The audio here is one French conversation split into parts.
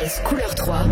RTS Couleur 3.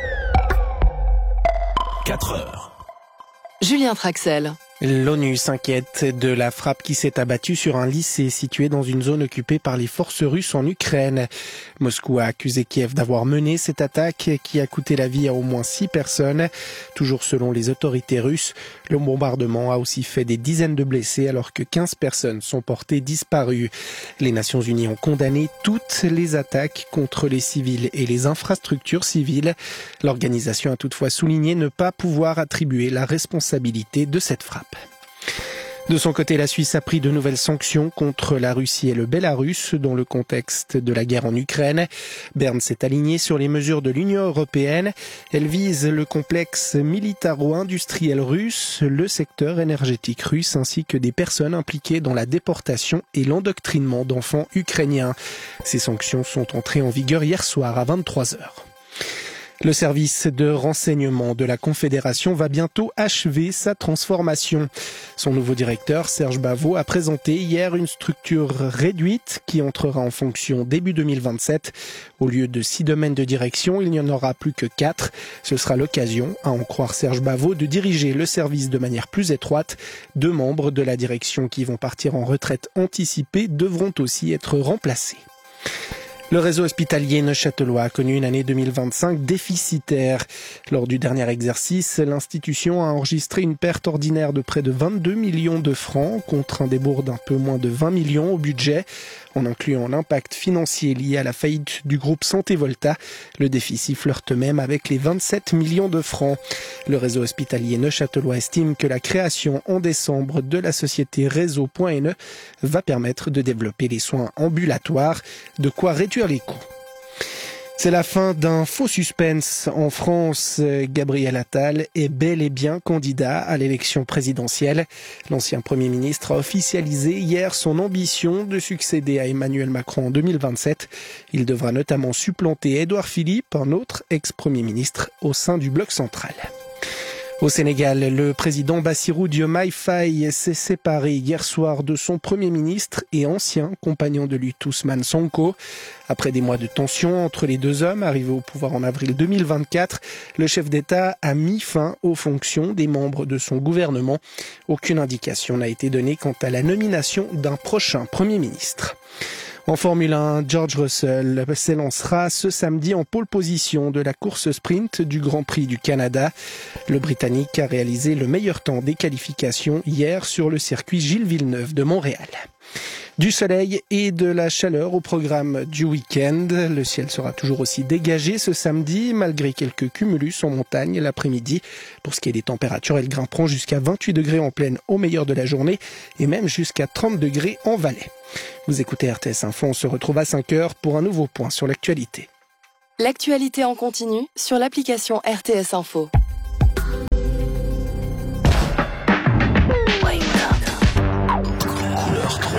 4 heures. Julien Traxel. L'ONU s'inquiète de la frappe qui s'est abattue sur un lycée situé dans une zone occupée par les forces russes en Ukraine. Moscou a accusé Kiev d'avoir mené cette attaque qui a coûté la vie à au moins 6 personnes. Toujours selon les autorités russes, le bombardement a aussi fait des dizaines de blessés alors que 15 personnes sont portées disparues. Les Nations Unies ont condamné toutes les attaques contre les civils et les infrastructures civiles. L'organisation a toutefois souligné ne pas pouvoir attribuer la responsabilité de cette frappe. De son côté, la Suisse a pris de nouvelles sanctions contre la Russie et le Bélarus dans le contexte de la guerre en Ukraine. Berne s'est aligné sur les mesures de l'Union européenne. Elle vise le complexe militaro-industriel russe, le secteur énergétique russe ainsi que des personnes impliquées dans la déportation et l'endoctrinement d'enfants ukrainiens. Ces sanctions sont entrées en vigueur hier soir à 23h. Le service de renseignement de la Confédération va bientôt achever sa transformation. Son nouveau directeur, Serge Bavot, a présenté hier une structure réduite qui entrera en fonction début 2027. Au lieu de 6 domaines de direction, il n'y en aura plus que 4. Ce sera l'occasion, à en croire Serge Bavot, de diriger le service de manière plus étroite. 2 membres de la direction qui vont partir en retraite anticipée devront aussi être remplacés. Le réseau hospitalier neuchâtelois a connu une année 2025 déficitaire. Lors du dernier exercice, l'institution a enregistré une perte ordinaire de près de 22 millions de francs contre un débours d'un peu moins de 20 millions au budget. En incluant l'impact financier lié à la faillite du groupe Santé Volta, le déficit flirte même avec les 27 millions de francs. Le réseau hospitalier neuchâtelois estime que la création en décembre de la société Réseau.ne va permettre de développer les soins ambulatoires, de quoi réduire les coûts. C'est la fin d'un faux suspense. En France, Gabriel Attal est bel et bien candidat à l'élection présidentielle. L'ancien Premier ministre a officialisé hier son ambition de succéder à Emmanuel Macron en 2027. Il devra notamment supplanter Édouard Philippe, un autre ex-Premier ministre, au sein du bloc central. Au Sénégal, le président Bassirou Diomaye Faye s'est séparé hier soir de son Premier ministre et ancien compagnon de lutte Ousmane Sonko. Après des mois de tension entre les deux hommes, arrivés au pouvoir en avril 2024, le chef d'État a mis fin aux fonctions des membres de son gouvernement. Aucune indication n'a été donnée quant à la nomination d'un prochain Premier ministre. En Formule 1, George Russell s'élancera ce samedi en pole position de la course sprint du Grand Prix du Canada. Le Britannique a réalisé le meilleur temps des qualifications hier sur le circuit Gilles Villeneuve de Montréal. Du soleil et de la chaleur au programme du week-end. Le ciel sera toujours aussi dégagé ce samedi, malgré quelques cumulus en montagne l'après-midi. Pour ce qui est des températures, elles grimperont jusqu'à 28 degrés en plaine au meilleur de la journée et même jusqu'à 30 degrés en vallée. Vous écoutez RTS Info, on se retrouve à 5h pour un nouveau point sur l'actualité. L'actualité en continu sur l'application RTS Info. Couleur 3.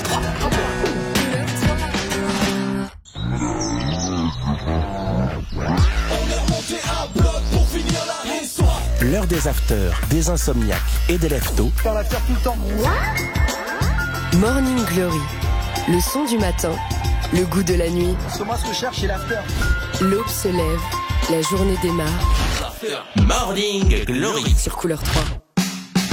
L'heure des afters, des insomniaques et des leftos. Dans la faire tout le temps. Morning Glory, le son du matin, le goût de la nuit. Parce que moi, ce que je cherche, c'est l'after. L'aube se lève, la journée démarre. Morning Glory Sur Couleur 3.